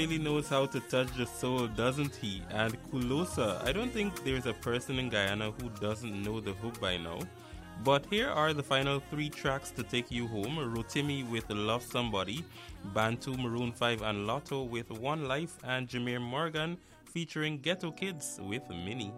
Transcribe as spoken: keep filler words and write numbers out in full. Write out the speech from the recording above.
Really knows how to touch the soul, doesn't he? And Kulosa, I don't think there's a person in Guyana who doesn't know the hook by now. But here are the final three tracks to take you home. Rotimi with Love Somebody, Bantu, Maroon five and Lotto with One Life, and Jameer Morgan featuring Ghetto Kids with Minnie.